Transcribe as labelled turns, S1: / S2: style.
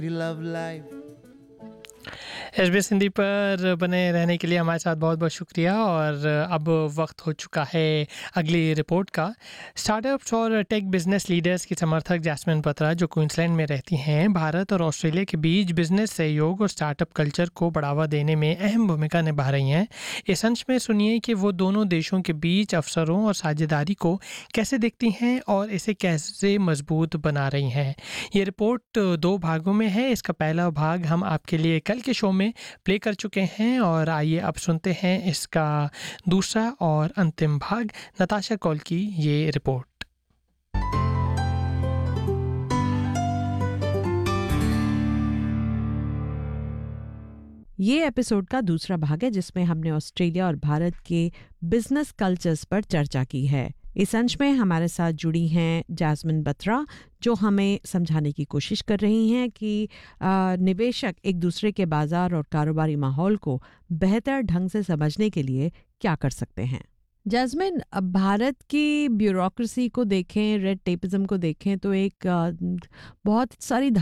S1: love life.
S2: SBS Hindi पर बने रहने के लिए हमारे साथ बहुत बहुत शुक्रिया। और अब वक्त हो चुका है अगली रिपोर्ट का। स्टार्टअप्स और टेक बिजनेस लीडर्स की समर्थक जैस्मिन बत्रा, जो क्वींसलैंड में रहती हैं, भारत और ऑस्ट्रेलिया के बीच बिजनेस सहयोग और स्टार्टअप कल्चर को बढ़ावा देने में अहम भूमिका निभा रही हैं। इस अंश में सुनिए कि वो दोनों देशों के बीच अवसरों और साझेदारी को कैसे देखती हैं और इसे कैसे मजबूत बना रही हैं। ये रिपोर्ट दो भागों में है। इसका पहला भाग हम आपके लिए कल के शो में प्ले कर चुके हैं और आइए अब सुनते हैं इसका दूसरा और अंतिम भाग, नताशा कौल की ये रिपोर्ट।
S3: ये एपिसोड का दूसरा भाग है जिसमें हमने ऑस्ट्रेलिया और भारत के बिजनेस कल्चर्स पर चर्चा की है। इस अंश में हमारे साथ जुड़ी हैं जैस्मिन बत्रा, जो हमें समझाने की कोशिश कर रही हैं कि निवेशक एक दूसरे के बाजार और कारोबारी माहौल को बेहतर ढंग से समझने के लिए क्या कर सकते हैं। जैस्मिन, अब भारत की ब्यूरोक्रेसी को देखें, रेड टेपिज्म को देखें तो एक बहुत सारी